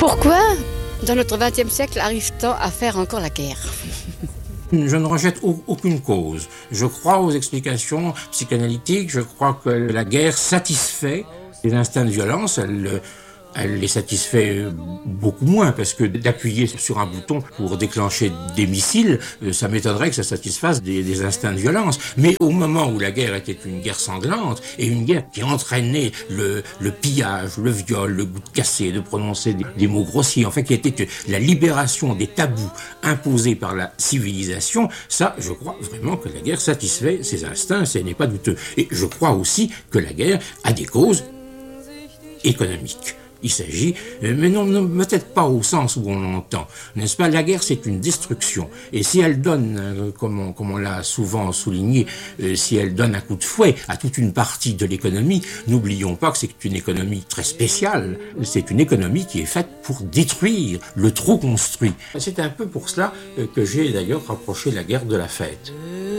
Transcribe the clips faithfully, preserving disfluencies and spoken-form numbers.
Pourquoi, dans notre vingtième siècle, arrive-t-on à faire encore la guerre ? Je ne rejette aucune cause. Je crois aux explications psychanalytiques. Je crois que la guerre satisfait les instincts de violence. Elle, elle les satisfait beaucoup moins, parce que d'appuyer sur un bouton pour déclencher des missiles, ça m'étonnerait que ça satisfasse des, des instincts de violence. Mais au moment où la guerre était une guerre sanglante, et une guerre qui entraînait le, le pillage, le viol, le goût de casser, de prononcer des, des mots grossiers, en fait, qui était la libération des tabous imposés par la civilisation, ça, je crois vraiment que la guerre satisfait ces instincts, ce n'est pas douteux. Et je crois aussi que la guerre a des causes économiques. Il s'agit, mais non, non, peut-être pas au sens où on l'entend, n'est-ce pas? La guerre, c'est une destruction. Et si elle donne, comme on, comme on l'a souvent souligné, euh, si elle donne un coup de fouet à toute une partie de l'économie, n'oublions pas que c'est une économie très spéciale. C'est une économie qui est faite pour détruire le trop construit. C'est un peu pour cela que j'ai d'ailleurs rapproché la guerre de la fête.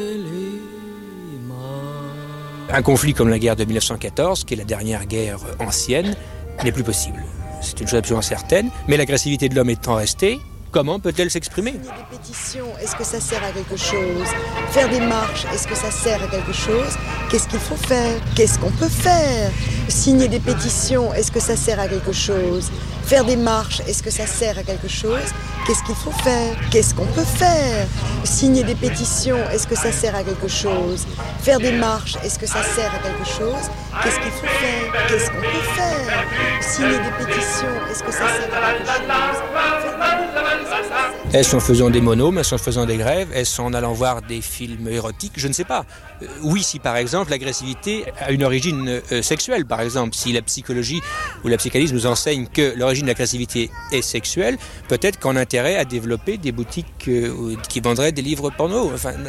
Un conflit comme la guerre de mille neuf cent quatorze, qui est la dernière guerre ancienne, n'est plus possible. C'est une chose absolument certaine, mais l'agressivité de l'homme étant restée, comment peut-elle s'exprimer ? Signer des pétitions, est-ce que ça sert à quelque chose ? Faire des marches, est-ce que ça sert à quelque chose ? Qu'est-ce qu'il faut faire ? Qu'est-ce qu'on peut faire ? Signer des pétitions, est-ce que ça sert à quelque chose ? Faire des marches, est-ce que ça sert à quelque chose ? Qu'est-ce qu'il faut faire ? Qu'est-ce qu'on peut faire ? Signer des pétitions, est-ce que ça sert à quelque chose ? Faire des marches, est-ce que ça sert à quelque chose ? Qu'est-ce qu'il faut faire ? Qu'est-ce qu'on peut faire ? Signer des pétitions, est-ce que ça sert à quelque chose ? Est-ce en faisant des monomes, est-ce en faisant des grèves, est-ce en allant voir des films érotiques ? Je ne sais pas. Euh, oui, si par exemple l'agressivité a une origine euh, sexuelle, par exemple, si la psychologie ou la psychanalyse nous enseigne que l'origine de l'agressivité est sexuelle, peut-être qu'on a intérêt à développer des boutiques euh, qui vendraient des livres porno. Enfin, euh,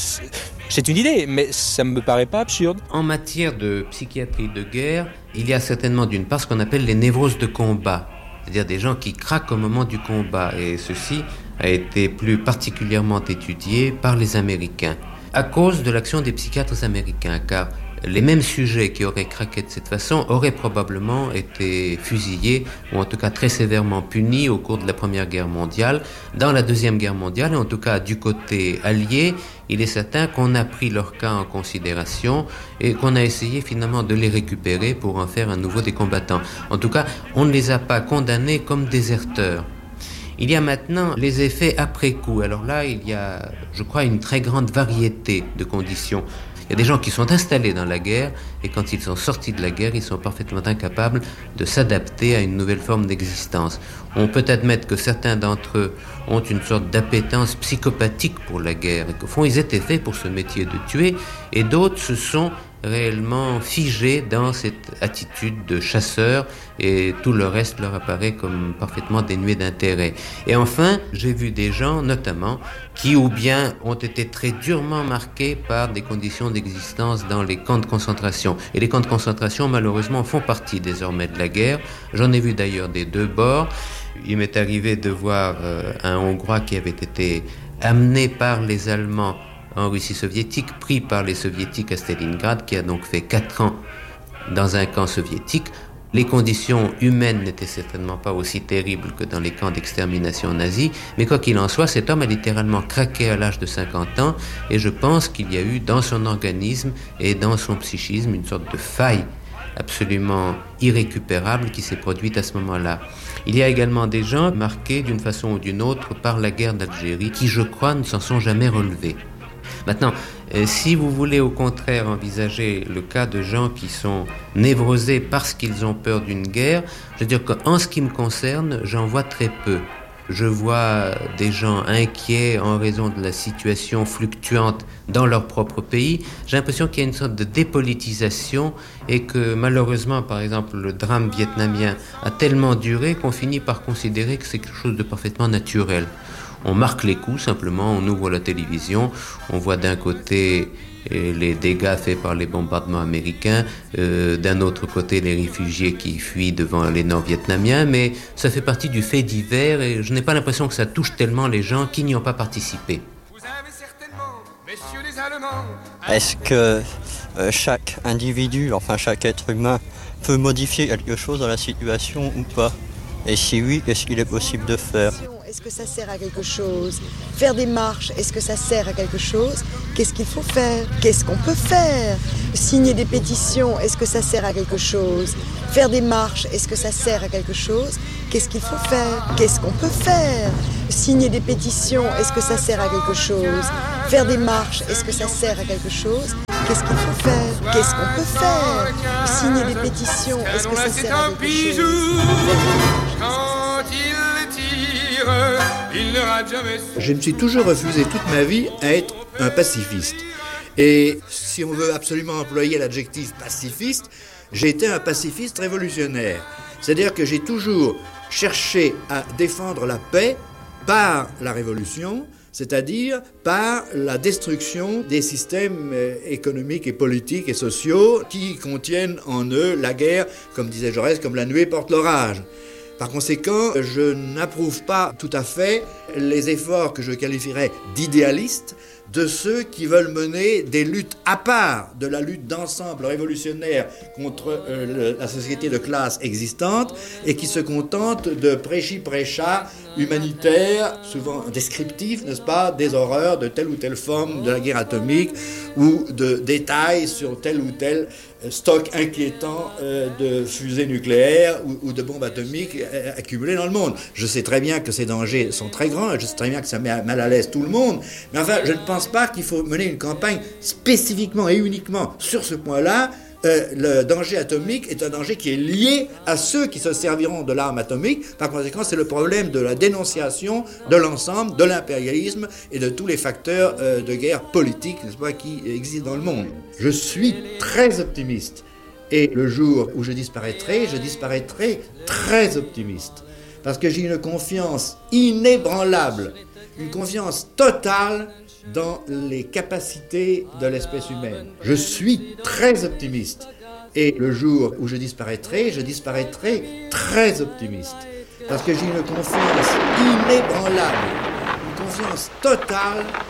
c'est une idée, mais ça ne me paraît pas absurde. En matière de psychiatrie de guerre, il y a certainement d'une part ce qu'on appelle les névroses de combat, c'est-à-dire des gens qui craquent au moment du combat, et ceci a été plus particulièrement étudié par les Américains, à cause de l'action des psychiatres américains, car les mêmes sujets qui auraient craqué de cette façon auraient probablement été fusillés, ou en tout cas très sévèrement punis au cours de la Première Guerre mondiale. Dans la Deuxième Guerre mondiale, et en tout cas du côté allié, il est certain qu'on a pris leur cas en considération et qu'on a essayé finalement de les récupérer pour en faire à nouveau des combattants. En tout cas, on ne les a pas condamnés comme déserteurs. Il y a maintenant les effets après coup. Alors là, il y a, je crois, une très grande variété de conditions. Il y a des gens qui sont installés dans la guerre et quand ils sont sortis de la guerre, ils sont parfaitement incapables de s'adapter à une nouvelle forme d'existence. On peut admettre que certains d'entre eux ont une sorte d'appétence psychopathique pour la guerre et qu'au fond, ils étaient faits pour ce métier de tuer, et d'autres se sont réellement figés dans cette attitude de chasseur et tout le reste leur apparaît comme parfaitement dénué d'intérêt. Et enfin, j'ai vu des gens, notamment, qui ou bien ont été très durement marqués par des conditions d'existence dans les camps de concentration. Et les camps de concentration, malheureusement, font partie désormais de la guerre. J'en ai vu d'ailleurs des deux bords. Il m'est arrivé de voir euh, un Hongrois qui avait été amené par les Allemands en Russie soviétique, pris par les soviétiques à Stalingrad, qui a donc fait quatre ans dans un camp soviétique. Les conditions humaines n'étaient certainement pas aussi terribles que dans les camps d'extermination nazis, mais quoi qu'il en soit, cet homme a littéralement craqué à l'âge de cinquante ans, et je pense qu'il y a eu dans son organisme et dans son psychisme une sorte de faille absolument irrécupérable qui s'est produite à ce moment-là. Il y a également des gens marqués d'une façon ou d'une autre par la guerre d'Algérie, qui, je crois, ne s'en sont jamais relevés. Maintenant, euh, si vous voulez au contraire envisager le cas de gens qui sont névrosés parce qu'ils ont peur d'une guerre, je veux dire qu'en ce qui me concerne, j'en vois très peu. Je vois des gens inquiets en raison de la situation fluctuante dans leur propre pays. J'ai l'impression qu'il y a une sorte de dépolitisation et que malheureusement, par exemple, le drame vietnamien a tellement duré qu'on finit par considérer que c'est quelque chose de parfaitement naturel. On marque les coups simplement, on ouvre la télévision, on voit d'un côté les dégâts faits par les bombardements américains, euh, d'un autre côté les réfugiés qui fuient devant les Nord-Vietnamiens, mais ça fait partie du fait divers et je n'ai pas l'impression que ça touche tellement les gens qui n'y ont pas participé. Vous avez certainement, messieurs les Allemands... Est-ce que euh, chaque individu, enfin chaque être humain, peut modifier quelque chose dans la situation ou pas ? Et si oui, qu'est-ce qu'il est possible de faire? Est-ce que ça sert à quelque chose? Faire des marches, est-ce que ça sert à quelque chose? Qu'est-ce qu'il faut faire? Qu'est-ce qu'on peut faire? Signer des pétitions, est-ce que ça sert à quelque chose? Faire des marches, est-ce que ça sert à quelque chose? Qu'est-ce qu'il faut faire? Qu'est-ce qu'on peut faire? Signer des pétitions, est-ce que ça sert à quelque chose? Faire des marches, est-ce que ça sert à quelque chose? Qu'est-ce qu'il faut faire? Qu'est-ce qu'on peut faire? Signer des pétitions, est-ce que ça sert à quelque chose? Quand il tire, il ne rate jamais. Je me suis toujours refusé toute ma vie à être un pacifiste. Et si on veut absolument employer l'adjectif pacifiste, j'ai été un pacifiste révolutionnaire. C'est-à-dire que j'ai toujours cherché à défendre la paix par la révolution, c'est-à-dire par la destruction des systèmes économiques et politiques et sociaux qui contiennent en eux la guerre, comme disait Jaurès, comme la nuée porte l'orage. Par conséquent, je n'approuve pas tout à fait les efforts que je qualifierais d'idéalistes de ceux qui veulent mener des luttes à part de la lutte d'ensemble révolutionnaire contre euh, la société de classe existante et qui se contentent de prêchi-prêcha humanitaires, souvent descriptifs, n'est-ce pas, des horreurs de telle ou telle forme de la guerre atomique ou de détails sur tel ou tel stock inquiétant euh, de fusées nucléaires ou, ou de bombes atomiques euh, accumulées dans le monde. Je sais très bien que ces dangers sont très grands, je sais très bien que ça met mal à l'aise tout le monde, mais enfin, je ne pense pas qu'il faut mener une campagne spécifiquement et uniquement sur ce point-là. Euh, le danger atomique est un danger qui est lié à ceux qui se serviront de l'arme atomique. Par conséquent, c'est le problème de la dénonciation de l'ensemble, de l'impérialisme et de tous les facteurs euh, de guerre politique, n'est-ce pas, qui existent dans le monde. Je suis très optimiste. Et le jour où je disparaîtrai, je disparaîtrai très optimiste. Parce que j'ai une confiance inébranlable, une confiance totale dans les capacités de l'espèce humaine. Je suis très optimiste. Et le jour où je disparaîtrai, je disparaîtrai très optimiste. Parce que j'ai une confiance inébranlable, une confiance totale